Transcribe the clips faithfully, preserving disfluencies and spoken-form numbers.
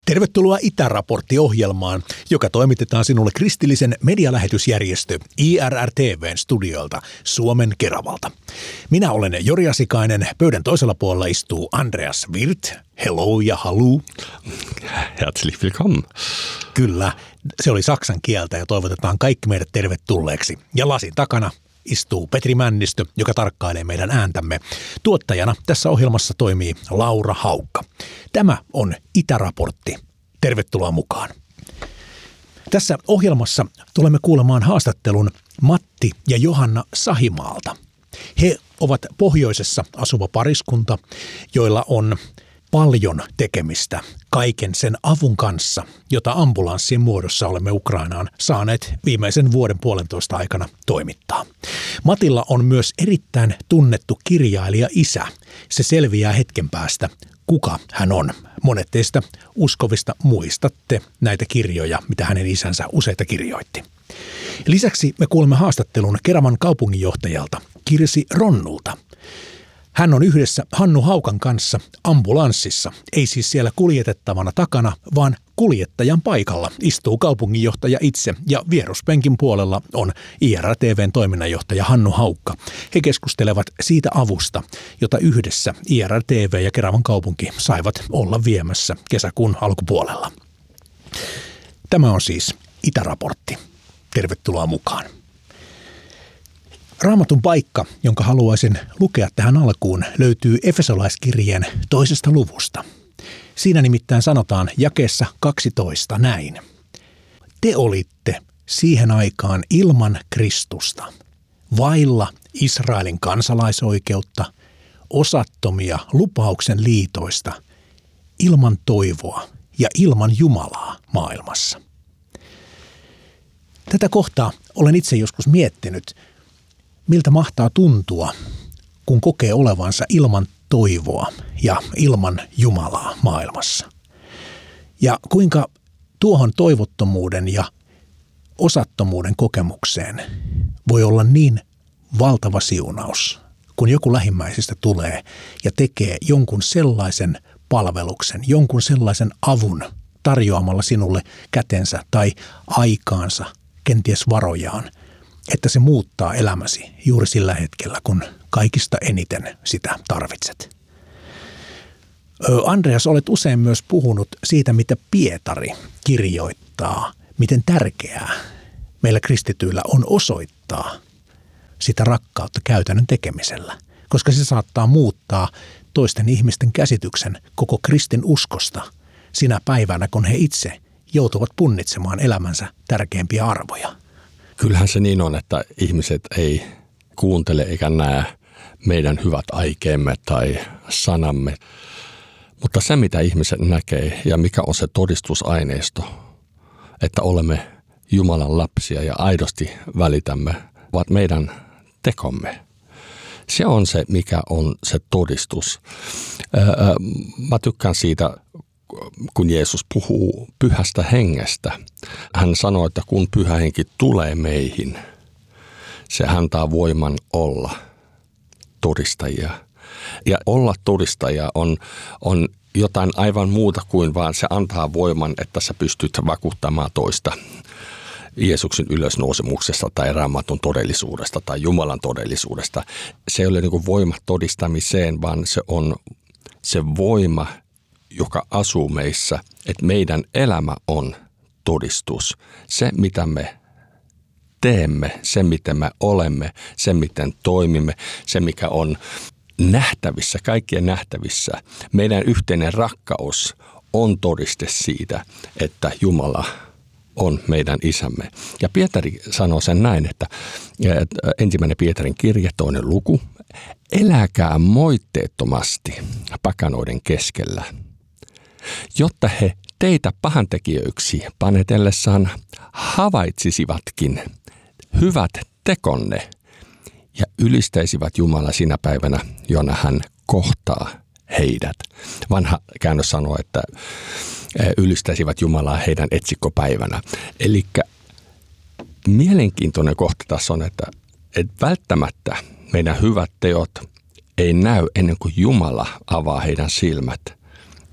Tervetuloa Itäraportti-ohjelmaan, joka toimitetaan sinulle kristillisen medialähetysjärjestö I R R T V:n studiolta Suomen Keravalta. Minä olen Jori Asikainen, pöydän toisella puolella istuu Andreas Wirth. Hello ja haluu. Herzlich willkommen. Kyllä, se oli saksan kieltä ja toivotetaan kaikki meidät tervetulleeksi. Ja lasin takana istuu Petri Männistö, joka tarkkailee meidän ääntämme. Tuottajana tässä ohjelmassa toimii Laura Haukka. Tämä on Itäraportti. Tervetuloa mukaan. Tässä ohjelmassa tulemme kuulemaan haastattelun Matti ja Johanna Sahimaalta. He ovat pohjoisessa asuva pariskunta, joilla on paljon tekemistä kaiken sen avun kanssa, jota ambulanssien muodossa olemme Ukrainaan saaneet viimeisen vuoden puolentoista aikana toimittaa. Matilla on myös erittäin tunnettu kirjailija isä. Se selviää hetken päästä, kuka hän on. Monet teistä uskovista muistatte näitä kirjoja, mitä hänen isänsä useita kirjoitti. Lisäksi me kuulemme haastattelun Keravan kaupunginjohtajalta Kirsi Ronnulta. Hän on yhdessä Hannu Haukan kanssa ambulanssissa, ei siis siellä kuljetettavana takana, vaan kuljettajan paikalla istuu kaupunginjohtaja itse ja vieruspenkin puolella on I R R T V:n toiminnanjohtaja Hannu Haukka. He keskustelevat siitä avusta, jota yhdessä I R R T V ja Keravan kaupunki saivat olla viemässä kesäkuun alkupuolella. Tämä on siis Itäraportti. Tervetuloa mukaan. Raamatun paikka, jonka haluaisin lukea tähän alkuun, löytyy Efesolaiskirjeen toisesta luvusta. Siinä nimittäin sanotaan jakeessa kaksitoista näin. Te olitte siihen aikaan ilman Kristusta, vailla Israelin kansalaisoikeutta, osattomia lupauksen liitoista, ilman toivoa ja ilman Jumalaa maailmassa. Tätä kohtaa olen itse joskus miettinyt, miltä mahtaa tuntua, kun kokee olevansa ilman toivoa ja ilman Jumalaa maailmassa. Ja kuinka tuohon toivottomuuden ja osattomuuden kokemukseen voi olla niin valtava siunaus, kun joku lähimmäisistä tulee ja tekee jonkun sellaisen palveluksen, jonkun sellaisen avun tarjoamalla sinulle kätensä tai aikaansa, kenties varojaan, että se muuttaa elämäsi juuri sillä hetkellä, kun kaikista eniten sitä tarvitset. Andreas, olet usein myös puhunut siitä, mitä Pietari kirjoittaa, miten tärkeää meillä kristityillä on osoittaa sitä rakkautta käytännön tekemisellä, koska se saattaa muuttaa toisten ihmisten käsityksen koko kristin uskosta sinä päivänä, kun he itse joutuvat punnitsemaan elämänsä tärkeimpiä arvoja. Kyllähän se niin on, että ihmiset ei kuuntele eikä näe meidän hyvät aikeemme tai sanamme. Mutta se, mitä ihmiset näkee ja mikä on se todistusaineisto, että olemme Jumalan lapsia ja aidosti välitämme, ovat meidän tekomme. Se on se, mikä on se todistus. Mä tykkään siitä, kun Jeesus puhuu pyhästä hengestä. Hän sanoo, että kun pyhä henki tulee meihin, se antaa voiman olla todistajia. Ja olla todistajia on, on jotain aivan muuta kuin vaan se antaa voiman, että sä pystyt vakuuttamaan toista Jeesuksen ylösnousemuksesta tai Raamatun todellisuudesta tai Jumalan todellisuudesta. Se ei ole niin kuin voima todistamiseen, vaan se on se voima, joka asuu meissä, että meidän elämä on todistus. Se, mitä me teemme, se, miten me olemme, se, miten toimimme, se, mikä on nähtävissä, kaikkien nähtävissä. Meidän yhteinen rakkaus on todiste siitä, että Jumala on meidän isämme. Ja Pietari sanoo sen näin, että ensimmäinen Pietarin kirje, toinen luku, eläkää moitteettomasti pakanoiden keskellä, jotta he teitä pahantekijöiksi panetellessaan havaitsisivatkin hyvät tekonne ja ylistäisivät Jumala sinä päivänä, jona hän kohtaa heidät. Vanha käännös sanoo, että ylistäisivät Jumalaa heidän etsikkopäivänä. Eli mielenkiintoinen kohta tässä on, että, että välttämättä meidän hyvät teot ei näy ennen kuin Jumala avaa heidän silmät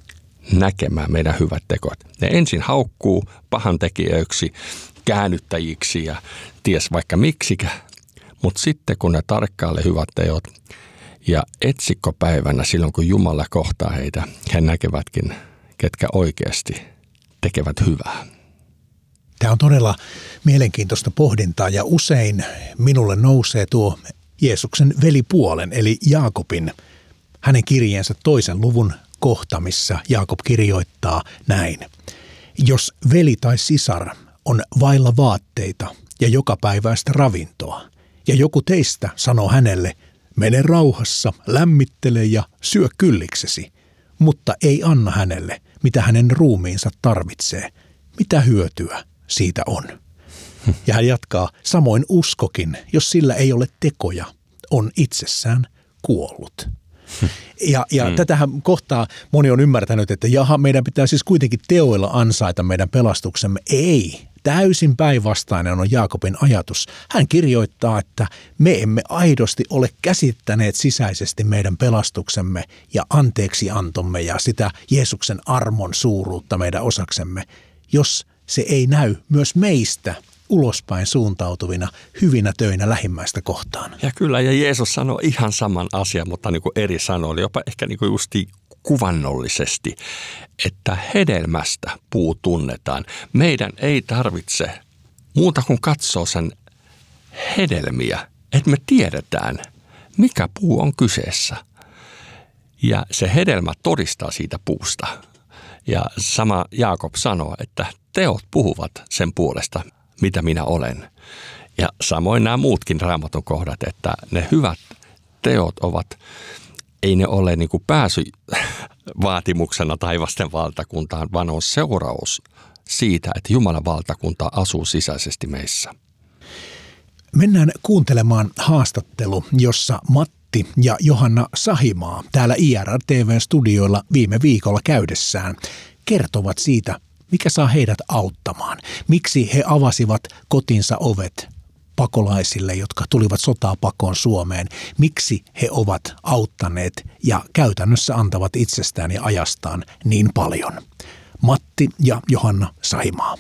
näkemään meidän hyvät tekot. Ne ensin haukkuu pahantekijöiksi, käännyttäjiksi ja ties vaikka miksikä, mutta sitten kun ne tarkkailee hyvät teot ja etsikkopäivänä silloin kun Jumala kohtaa heitä, he näkevätkin, ketkä oikeasti tekevät hyvää. Tämä on todella mielenkiintoista pohdintaa ja usein minulle nousee tuo Jeesuksen velipuolen eli Jaakobin, hänen kirjeensä toisen luvun kohta, missä Jaakob kirjoittaa näin. Jos veli tai sisar on vailla vaatteita ja jokapäiväistä ravintoa, ja joku teistä sanoo hänelle, mene rauhassa, lämmittele ja syö kylliksesi, mutta ei anna hänelle, mitä hänen ruumiinsa tarvitsee, mitä hyötyä siitä on. Ja hän jatkaa, samoin uskokin, jos sillä ei ole tekoja, on itsessään kuollut. Ja, ja hmm. tätähän kohtaa moni on ymmärtänyt, että jaha, meidän pitää siis kuitenkin teoilla ansaita meidän pelastuksemme. Ei, täysin päinvastainen on Jaakobin ajatus. Hän kirjoittaa, että me emme aidosti ole käsittäneet sisäisesti meidän pelastuksemme ja anteeksiantomme ja sitä Jeesuksen armon suuruutta meidän osaksemme, jos se ei näy myös meistä ulospäin suuntautuvina hyvinä töinä lähimmäistä kohtaan. Ja kyllä, ja Jeesus sanoi ihan saman asian, mutta niin kuin eri sanoilla, jopa ehkä niin kuin justi kuvannollisesti, että hedelmästä puu tunnetaan. Meidän ei tarvitse muuta kuin katsoa sen hedelmiä, että me tiedetään, mikä puu on kyseessä. Ja se hedelmä todistaa siitä puusta. Ja sama Jaakob sanoo, että teot puhuvat sen puolesta, mitä minä olen. Ja samoin nämä muutkin Raamatun kohdat, että ne hyvät teot ovat, ei ne ole niin kuin pääsy vaatimuksena taivasten valtakuntaan, vaan on seuraus siitä, että Jumalan valtakunta asuu sisäisesti meissä. Mennään kuuntelemaan haastattelu, jossa Matti ja Johanna Sahimaa täällä I R T V-studioilla viime viikolla käydessään kertovat siitä, mikä saa heidät auttamaan. Miksi he avasivat kotinsa ovet pakolaisille, jotka tulivat sotaa pakoon Suomeen. Miksi he ovat auttaneet ja käytännössä antavat itsestään ja ajastaan niin paljon. Matti ja Johanna Sahimaa.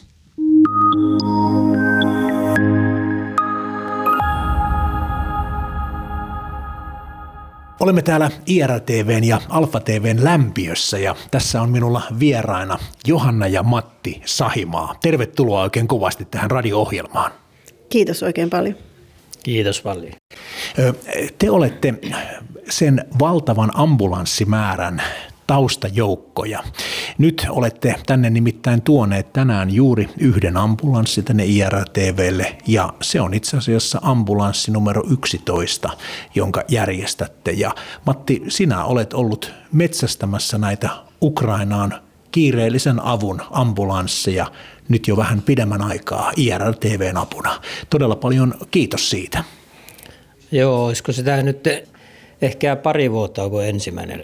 Olemme täällä I R T V:n ja Alfa T V:n lämpiössä ja tässä on minulla vieraina Johanna ja Matti Sahimaa. Tervetuloa oikein kovasti tähän radio-ohjelmaan. Kiitos oikein paljon. Kiitos paljon. Te olette sen valtavan ambulanssimäärän taustajoukkoja. Nyt olette tänne nimittäin tuoneet tänään juuri yhden ambulanssi tänne I R T V:lle ja se on itse asiassa ambulanssi numero yksitoista, jonka järjestätte. Ja Matti, sinä olet ollut metsästämässä näitä Ukrainaan kiireellisen avun ambulansseja nyt jo vähän pidemmän aikaa I R T V:n apuna. Todella paljon kiitos siitä. Joo, olisiko sitä nyt ehkä pari vuotta kuin ensimmäinen.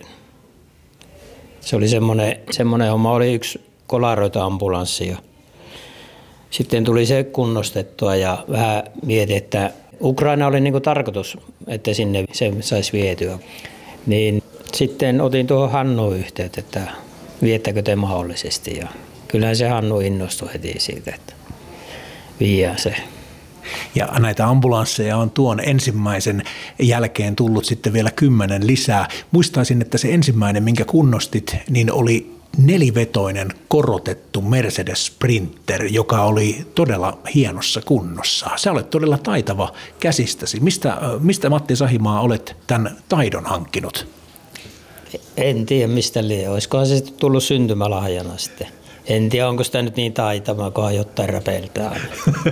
Se oli semmoinen, semmoinen homma, oli yksi Kolaroita-ambulanssi ja sitten tuli se kunnostettua ja vähän mietin, että Ukraina oli niin kuin tarkoitus, että sinne se saisi vietyä. Niin sitten otin tuohon Hannuun yhteyttä, että viettäkö te mahdollisesti ja kyllähän se Hannu innostui heti siitä, että viiää se. Ja näitä ambulansseja on tuon ensimmäisen jälkeen tullut sitten vielä kymmenen lisää. Muistaisin, että se ensimmäinen, minkä kunnostit, niin oli nelivetoinen korotettu Mercedes Sprinter, joka oli todella hienossa kunnossa. Sä olet todella taitava käsistäsi. Mistä, mistä Matti Sahimaa olet tämän taidon hankkinut? En tiedä mistä liian. Olisikohan se sitten tullut syntymälahjana sitten. En tiedä, onko sitä nyt niin taitavaa, kun jotain räpeiltää aina.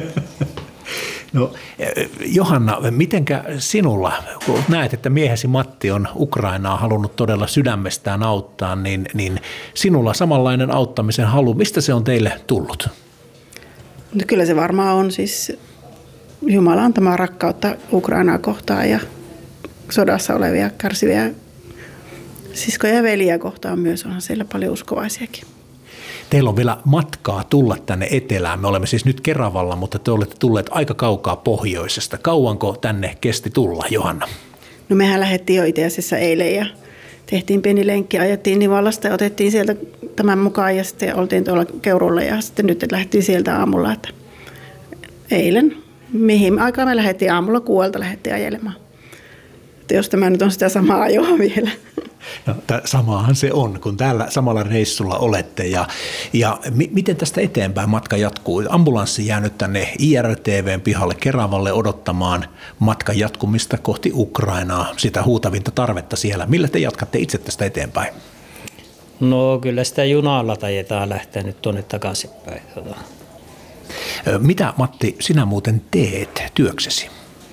No Johanna, mitenkä sinulla, kun näet, että miehesi Matti on Ukrainaa halunnut todella sydämestään auttaa, niin, niin sinulla samanlainen auttamisen halu, mistä se on teille tullut? No kyllä se varmaan on siis Jumalan antamaa rakkautta Ukrainaa kohtaan ja sodassa olevia kärsiviä siskoja ja veliä kohtaan myös, onhan siellä paljon uskovaisiakin. Teillä on vielä matkaa tulla tänne etelään. Me olemme siis nyt Keravalla, mutta te olette tulleet aika kaukaa pohjoisesta. Kauanko tänne kesti tulla, Johanna? No mehän lähdettiin jo itse asiassa eilen ja tehtiin pieni lenkki, ajettiin Nivalasta ja otettiin sieltä tämän mukaan ja sitten oltiin tuolla Keurulla ja sitten nyt lähdettiin sieltä aamulla, että eilen, mihin aikaan me lähdettiin aamulla kuuelta lähdettiin ajelemaan. Että jos tämä nyt on sitä samaa ajoa vielä. No, samaahan se on, kun täällä samalla reissulla olette. Ja, ja mi- miten tästä eteenpäin matka jatkuu? Ambulanssi jää nyt tänne I R T V:n pihalle Keravalle odottamaan matkan jatkumista kohti Ukrainaa, sitä huutavinta tarvetta siellä. Millä te jatkatte itse tästä eteenpäin? No kyllä sitä junalla tajetaan lähteä nyt tuonne takaisinpäin. Mitä, Matti, sinä muuten teet työksesi?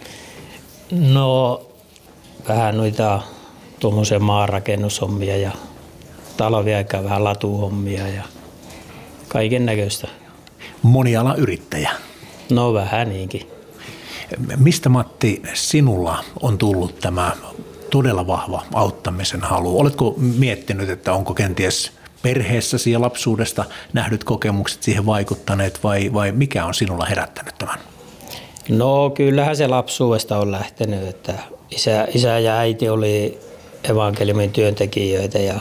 No vähän noita tuommoisia maanrakennushommia ja talviaikaan vähän latuhommia ja kaiken näköistä. Monialayrittäjä. No vähän niinkin. Mistä, Matti, sinulla on tullut tämä todella vahva auttamisen halu? Oletko miettinyt, että onko kenties perheessäsi ja lapsuudesta nähdyt kokemukset siihen vaikuttaneet vai, vai mikä on sinulla herättänyt tämän? No kyllähän se lapsuudesta on lähtenyt, että isä, isä ja äiti oli evankeliumin työntekijöitä ja,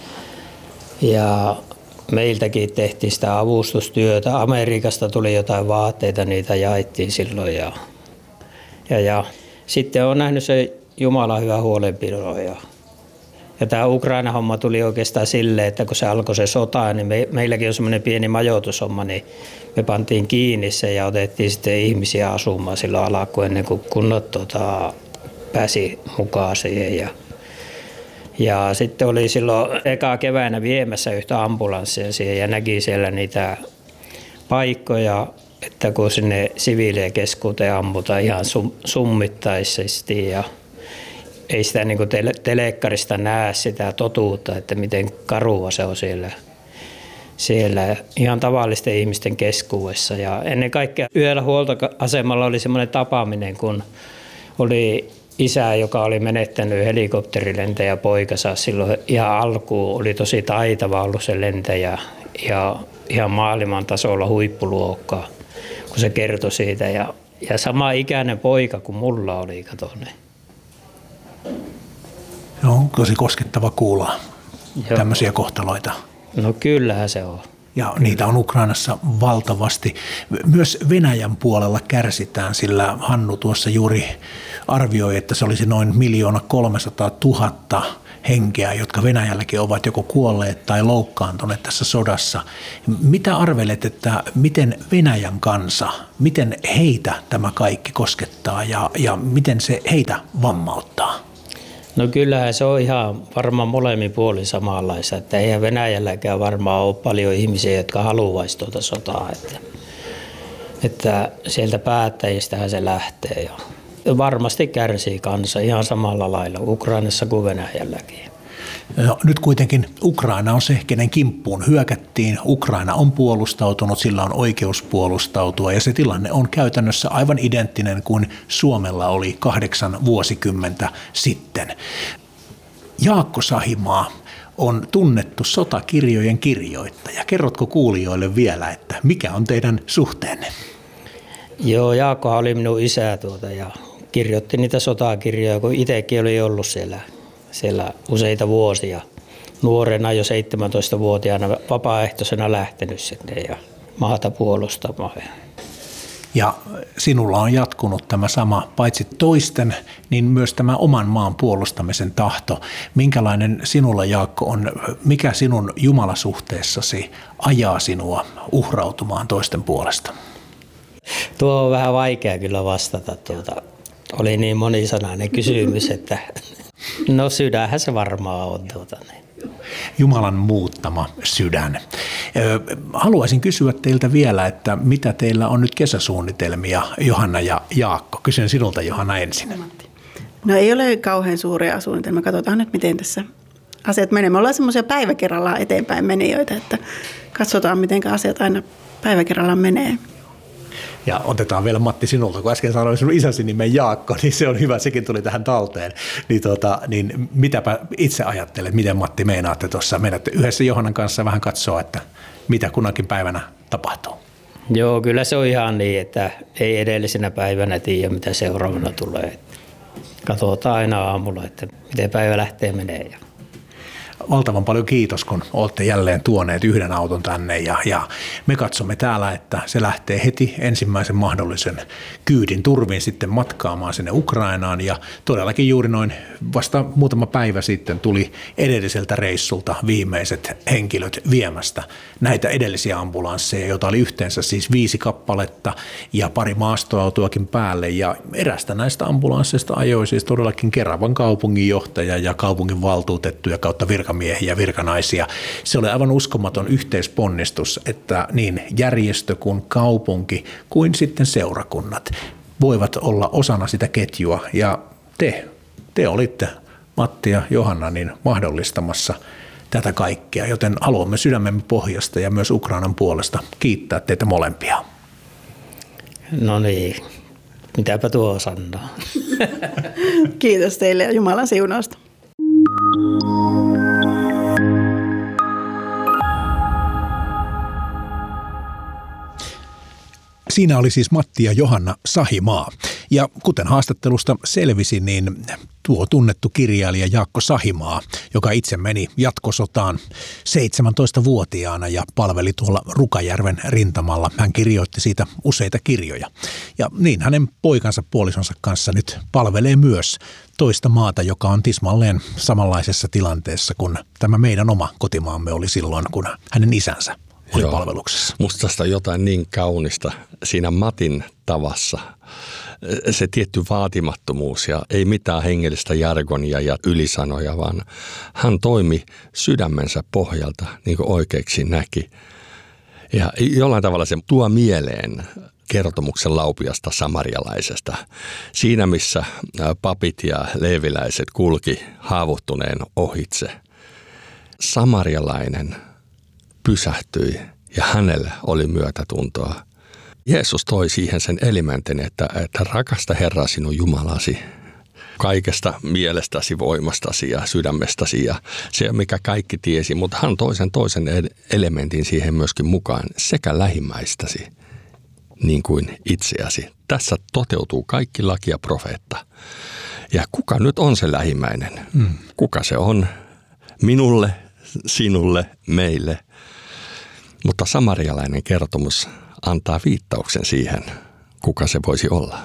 ja meiltäkin tehtiin sitä avustustyötä. Amerikasta tuli jotain vaatteita, niitä jaettiin silloin ja, ja, ja sitten on nähnyt se Jumalan hyvä huolenpidon. Ja, ja tämä Ukraina-homma tuli oikeastaan silleen, että kun se alkoi se sota, niin me, meilläkin on semmoinen pieni majoitushomma, niin me pantiin kiinni se ja otettiin sitten ihmisiä asumaan silloin alkuun ennen kuin kunnat tota, pääsi mukaan siihen. Ja, ja sitten oli silloin eka keväänä viemässä yhtä ambulanssia siihen ja näki siellä niitä paikkoja, että kun sinne siviilien keskuuteen ammutaan ihan sum, summittaisesti ja ei sitä niin kuin tele- telekkarista näe sitä totuutta, että miten karua se on siellä, siellä ihan tavallisten ihmisten keskuudessa. Ja ennen kaikkea yhdellä huoltoasemalla oli semmoinen tapaaminen, kun oli isä, joka oli menettänyt helikopterilentäjä poikansa silloin ihan alkuun, oli tosi taitava ollut se lentäjä ja ihan maailman tasolla huippuluokkaa, kun se kertoi siitä. Ja, ja sama ikäinen poika kuin mulla oli, kato ne. No, tosi koskettava kuulla Joo. tämmöisiä kohtaloita. No kyllähän se on. Ja Kyllä. niitä on Ukrainassa valtavasti. Myös Venäjän puolella kärsitään, sillä Hannu tuossa juuri arvioi, että se olisi noin miljoona kolmesataa tuhatta henkeä, jotka Venäjälläkin ovat joko kuolleet tai loukkaantuneet tässä sodassa. Mitä arvelet, että miten Venäjän kansa, miten heitä tämä kaikki koskettaa ja, ja miten se heitä vammauttaa? No kyllähän se on ihan varmaan molemmin puolin samanlaista, että eihän Venäjälläkään varmaan ole paljon ihmisiä, jotka haluaisi tuota sotaa, että, että sieltä päättäjistähän se lähtee ja varmasti kärsii kansa ihan samalla lailla Ukrainassa kuin Venäjälläkin. No, nyt kuitenkin Ukraina on se, kenen kimppuun hyökättiin. Ukraina on puolustautunut, sillä on oikeus puolustautua ja se tilanne on käytännössä aivan identtinen kuin Suomella oli kahdeksan vuosikymmentä sitten. Jaakko Sahimaa on tunnettu sotakirjojen kirjoittaja. Kerrotko kuulijoille vielä, että mikä on teidän suhteenne? Joo, Jaakkohan oli minun isä tuota ja kirjoitti niitä sotakirjoja, kun itsekin oli ollut siellä. Siellä useita vuosia. Nuorena jo seitsemäntoistavuotiaana vapaaehtoisena lähtenyt sinne ja maata puolustamaan. Ja sinulla on jatkunut tämä sama, paitsi toisten, niin myös tämä oman maan puolustamisen tahto. Minkälainen sinulla, Jaakko, on, mikä sinun jumalasuhteessasi ajaa sinua uhrautumaan toisten puolesta? Tuo on vähän vaikea kyllä vastata. Tuota. Oli niin monisanainen kysymys, että no sydänhän se varmaan on. Tuota. Jumalan muuttama sydän. Haluaisin kysyä teiltä vielä, että mitä teillä on nyt kesäsuunnitelmia, Johanna ja Jaakko? Kysyn sinulta, Johanna, ensin. No ei ole kauhean suuria suunnitelmia. Katsotaan nyt, miten tässä asiat menee. Me ollaan semmoisia päivä kerrallaan eteenpäin menijöitä, että katsotaan, miten asiat aina päivä kerrallaan menee. Ja otetaan vielä, Matti, sinulta, kun äsken sanoin sinun isäsi nimen Jaakko, niin se on hyvä, sekin tuli tähän talteen. Niin, tuota, niin mitäpä itse ajattelet, miten, Matti, meinaatte tuossa, menette yhdessä Johannan kanssa vähän katsoa, että mitä kunakin päivänä tapahtuu? Joo, kyllä se on ihan niin, että ei edellisenä päivänä tiedä, mitä seuraavana tulee. Katsotaan aina aamulla, että miten päivä lähtee menee. valtavan paljon kiitos, kun olette jälleen tuoneet yhden auton tänne ja, ja me katsomme täällä, että se lähtee heti ensimmäisen mahdollisen kyydin turvin sitten matkaamaan sinne Ukrainaan ja todellakin juuri noin vasta muutama päivä sitten tuli edelliseltä reissulta viimeiset henkilöt viemästä näitä edellisiä ambulansseja, joita oli yhteensä siis viisi kappaletta ja pari maastoautoakin päälle ja erästä näistä ambulansseista ajoi siis todellakin Keravan kaupunginjohtaja ja kaupungin valtuutettuja kautta virkamiehiä ja virkanaisia. Se oli aivan uskomaton yhteisponnistus, että niin järjestö kuin kaupunki kuin sitten seurakunnat voivat olla osana sitä ketjua ja te, te olitte Matti ja Johanna niin mahdollistamassa tätä kaikkea, joten haluamme sydämemme pohjasta ja myös Ukrainan puolesta kiittää teitä molempia. No niin, mitäpä tuo sanoo. Kiitos teille ja Jumalan siunausta. Siinä oli siis Matti ja Johanna Sahimaa. Ja kuten haastattelusta selvisi, niin tuo tunnettu kirjailija Jaakko Sahimaa, joka itse meni jatkosotaan seitsemäntoistavuotiaana ja palveli tuolla Rukajärven rintamalla. Hän kirjoitti siitä useita kirjoja. Ja niin hänen poikansa puolisonsa kanssa nyt palvelee myös toista maata, joka on tismalleen samanlaisessa tilanteessa kuin tämä meidän oma kotimaamme oli silloin, kun hänen isänsä oli Joo. palveluksessa. Musta tästä on jotain niin kaunista siinä Matin tavassa. Se tietty vaatimattomuus ja ei mitään hengellistä jargonia ja ylisanoja, vaan hän toimi sydämensä pohjalta niin kuin oikeaksi näki. Ja jollain tavalla se tuo mieleen kertomuksen laupiasta samarialaisesta. Siinä, missä papit ja leeviläiset kulki haavoittuneen ohitse, samarialainen pysähtyi ja hänellä oli myötätuntoa. Jeesus toi siihen sen elementin, että, että rakasta Herraa sinun Jumalasi kaikesta mielestäsi, voimastasi ja sydämestäsi ja se, mikä kaikki tiesi, mutta hän toi sen toisen elementin siihen myöskin mukaan sekä lähimmäistäsi niin kuin itseäsi. Tässä toteutuu kaikki laki ja profeetta. Ja kuka nyt on se lähimmäinen? Mm. Kuka se on? Minulle, sinulle, meille. Mutta samarialainen kertomus antaa viittauksen siihen, kuka se voisi olla.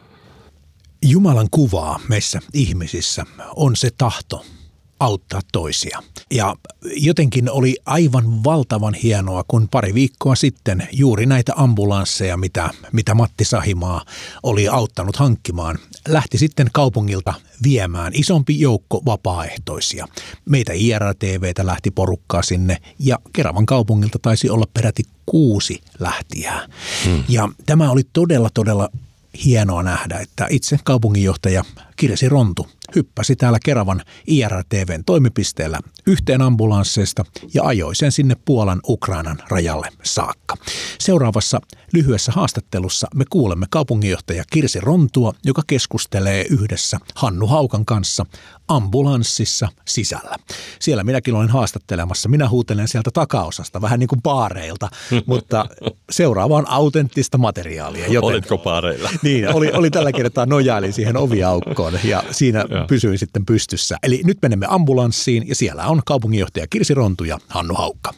Jumalan kuvaa meissä ihmisissä on se tahto auttaa toisia. Ja jotenkin oli aivan valtavan hienoa, kun pari viikkoa sitten juuri näitä ambulansseja, mitä, mitä Matti Sahimaa oli auttanut hankkimaan, lähti sitten kaupungilta viemään isompi joukko vapaaehtoisia. Meitä I R T V:tä lähti porukkaa sinne ja Keravan kaupungilta taisi olla peräti kuusi lähtijää. Hmm. Ja tämä oli todella, todella hienoa nähdä, että itse kaupunginjohtaja Kirsi Rontu hyppäsi täällä Keravan I R T V:n toimipisteellä yhteen ambulansseista ja ajoi sen sinne Puolan Ukrainan rajalle saakka. Seuraavassa lyhyessä haastattelussa me kuulemme kaupunginjohtaja Kirsi Rontua, joka keskustelee yhdessä Hannu Haukan kanssa ambulanssissa sisällä. Siellä minäkin olen haastattelemassa. Minä huutelen sieltä takaosasta, vähän niin kuin baareilta, mutta seuraava on autenttista materiaalia. Joten, olitko baareilla? Niin, oli, oli tällä kertaa nojailin siihen oviaukkoon ja siinä ja. pysyin sitten pystyssä. Eli nyt menemme ambulanssiin ja siellä on kaupunginjohtaja Kirsi Rontu ja Hannu Haukka.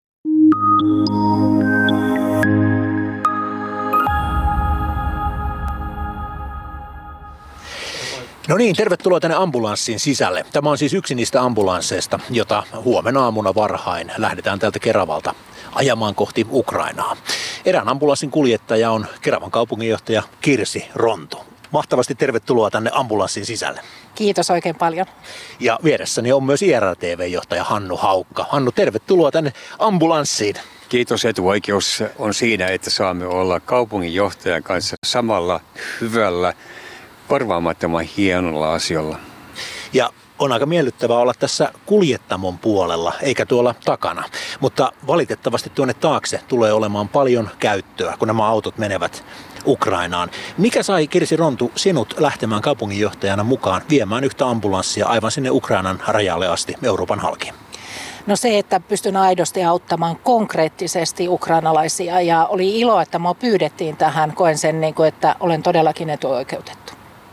No niin, tervetuloa tänne ambulanssin sisälle. Tämä on siis yksi niistä ambulansseista, jota huomenna aamuna varhain lähdetään täältä Keravalta ajamaan kohti Ukrainaa. Erään ambulanssin kuljettaja on Keravan kaupunginjohtaja Kirsi Rontu. Mahtavasti tervetuloa tänne ambulanssin sisälle. Kiitos oikein paljon. Ja vieressäni on myös I R T V-johtaja Hannu Haukka. Hannu, tervetuloa tänne ambulanssiin. Kiitos, etuoikeus on siinä, että saamme olla kaupunginjohtajan kanssa samalla hyvällä, korvaamattoman hienolla asialla. Ja on aika miellyttävää olla tässä kuljettamon puolella, eikä tuolla takana. Mutta valitettavasti tuonne taakse tulee olemaan paljon käyttöä, kun nämä autot menevät Ukrainaan. Mikä sai, Kirsi Rontu, sinut lähtemään kaupunginjohtajana mukaan viemään yhtä ambulanssia aivan sinne Ukrainan rajalle asti Euroopan halki? No se, että pystyn aidosti auttamaan konkreettisesti ukrainalaisia ja oli ilo, että minua pyydettiin tähän. Koen sen, että olen todellakin etuoikeutettu.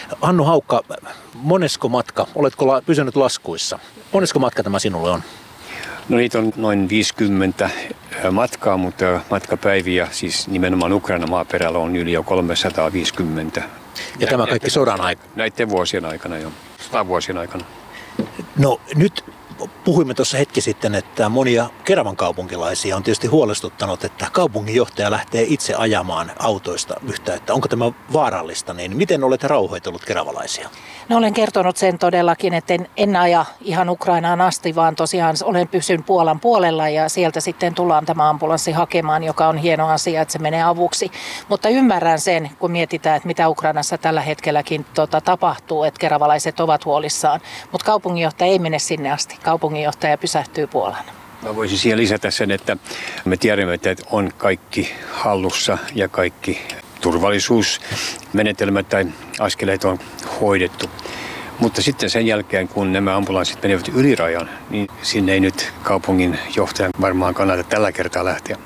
Hannu Haukka, monesko matka, oletko la- pysynyt laskuissa? Monesko matka tämä sinulle on? No niitä on noin viisikymmentä matkaa, mutta matkapäiviä siis nimenomaan Ukraina maaperällä on yli jo kolmesataaviisikymmentä. Ja tämä kaikki sodan aikana? Näiden vuosien aikana jo, sodan vuosien aikana. No nyt puhuimme tuossa hetki sitten, että monia Keravan kaupunkilaisia on tietysti huolestuttanut, että kaupunginjohtaja lähtee itse ajamaan autoista yhteyttä. Onko tämä vaarallista, niin miten olet rauhoitellut keravalaisia? No olen kertonut sen todellakin, että en, en aja ihan Ukrainaan asti, vaan tosiaan olen pysyn Puolan puolella ja sieltä sitten tullaan tämä ambulanssi hakemaan, joka on hieno asia, että se menee avuksi. Mutta ymmärrän sen, kun mietitään, että mitä Ukrainassa tällä hetkelläkin tota, tapahtuu, että keravalaiset ovat huolissaan. Mutta kaupunginjohtaja ei mene sinne asti. Kaupunginjohtaja pysähtyy Puolaan. Mä voisin siihen lisätä sen, että me tiedämme, että on kaikki hallussa ja kaikki turvallisuusmenetelmät tai askeleet on hoidettu. Mutta sitten sen jälkeen, kun nämä ambulanssit menevät yli rajan, niin sinne ei nyt kaupungin johtajan varmaan kannata tällä kertaa lähteä.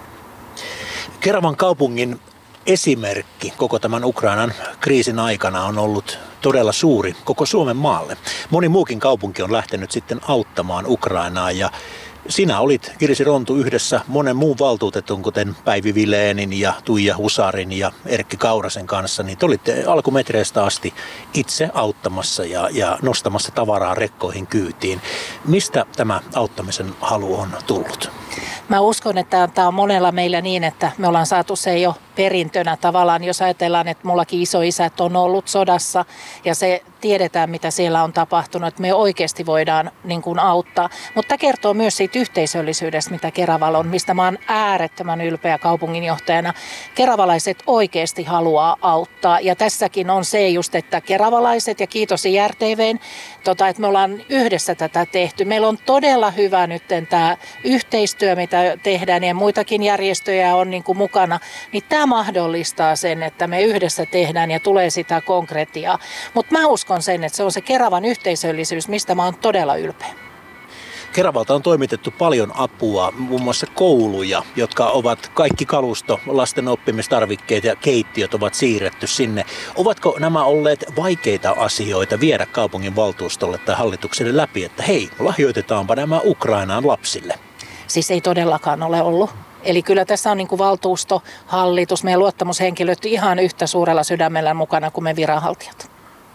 Keravan kaupungin esimerkki koko tämän Ukrainan kriisin aikana on ollut todella suuri koko Suomen maalle. Moni muukin kaupunki on lähtenyt sitten auttamaan Ukrainaa ja sinä olit, Kirsi Rontu, yhdessä monen muun valtuutetun, kuten Päivi Vileenin ja Tuija Husarin ja Erkki Kaurasen kanssa, niin te olitte alkumetreistä asti itse auttamassa ja, ja nostamassa tavaraa rekkoihin kyytiin. Mistä tämä auttamisen halu on tullut? Mä uskon, että tämä on monella meillä niin, että me ollaan saatu se jo perintönä tavallaan, jos ajatellaan, että mullakin isoisät on ollut sodassa ja se tiedetään, mitä siellä on tapahtunut, että me oikeasti voidaan niin kuin auttaa. Mutta kertoo myös siitä yhteisöllisyydestä, mitä Keravalla on, mistä mä oon äärettömän ylpeä kaupunginjohtajana. Keravalaiset oikeasti haluaa auttaa ja tässäkin on se just, että keravalaiset ja kiitos I R T V:n, tota, että me ollaan yhdessä tätä tehty. Meillä on todella hyvä nyt tämä yhteistyö, mitä tehdään ja muitakin järjestöjä on niin kuin mukana, niin tämä mahdollistaa sen, että me yhdessä tehdään ja tulee sitä konkretiaa. Mutta mä uskon sen, että se on se Keravan yhteisöllisyys, mistä mä oon todella ylpeä. Keravalta on toimitettu paljon apua, muun muassa kouluja, jotka ovat kaikki kalusto, lasten oppimistarvikkeet ja keittiöt ovat siirretty sinne. Ovatko nämä olleet vaikeita asioita viedä kaupungin valtuustolle tai hallitukselle läpi, että hei, lahjoitetaanpa nämä Ukrainaan lapsille? Siis ei todellakaan ole ollut. Eli kyllä tässä on niin kuin valtuusto, hallitus, meidän luottamushenkilöt ihan yhtä suurella sydämellä mukana kuin me viranhaltijat.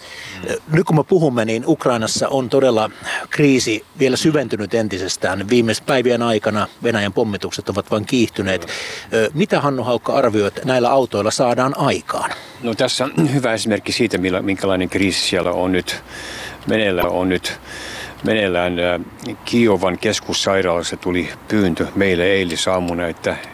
Nyt kun me puhumme, niin Ukrainassa on todella kriisi vielä syventynyt entisestään. Viimeisten päivien aikana Venäjän pommitukset ovat vain kiihtyneet. Mitä, Hannu Haukka, arvioit, että näillä autoilla saadaan aikaan? No tässä on hyvä esimerkki siitä, minkälainen kriisi siellä on nyt meneillään. On nyt meneillään Kiovan keskussairaalassa tuli pyyntö meille eilisaamuna, että